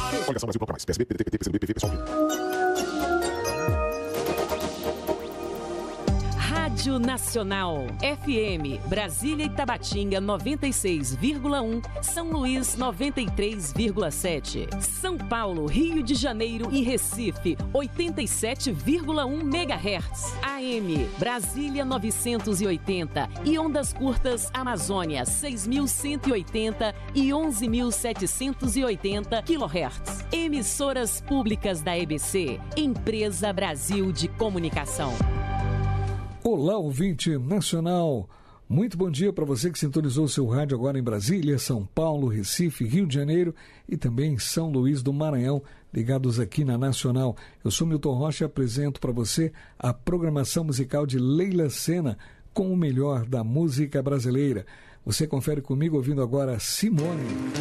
Coligação Brasil Campo Mais. PSB, PDT, PCB, PV, PSOL. Rádio Nacional, FM, Brasília e Tabatinga 96,1, São Luís 93,7, São Paulo, Rio de Janeiro e Recife 87,1 MHz, AM, Brasília 980 e ondas curtas Amazônia 6.180 e 11.780 kHz. Emissoras públicas da EBC, Empresa Brasil de Comunicação. Olá, ouvinte nacional. Muito bom dia para você que sintonizou seu rádio agora em Brasília, São Paulo, Recife, Rio de Janeiro e também em São Luís do Maranhão, ligados aqui na Nacional. Eu sou Milton Rocha e apresento para você a programação musical de Leila Sena com o melhor da música brasileira. Você confere comigo ouvindo agora Simone.